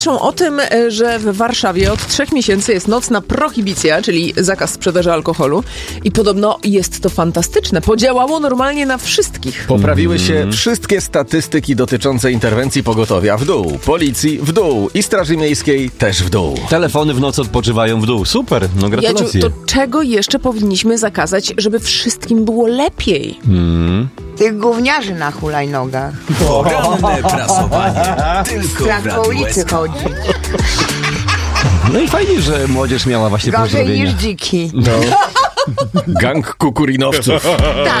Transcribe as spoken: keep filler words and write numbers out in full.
O tym, że w Warszawie od trzech miesięcy jest nocna prohibicja, czyli zakaz sprzedaży alkoholu i podobno jest to fantastyczne. Podziałało normalnie na wszystkich. Poprawiły się wszystkie statystyki dotyczące interwencji pogotowia w dół, policji w dół i Straży Miejskiej też w dół. Telefony w nocy odpoczywają w dół. Super, no gratulacje. Jadziu, to czego jeszcze powinniśmy zakazać, żeby wszystkim było lepiej? Mm. Tych gówniarzy na hulajnogach. Poranne prasowanie. Tylko Strach w po Radiu ulicy S K. chodzi. No i fajnie, że młodzież miała właśnie Gorzej pozdrowienia. niż dziki. No. Gang kukurinowców. Tak.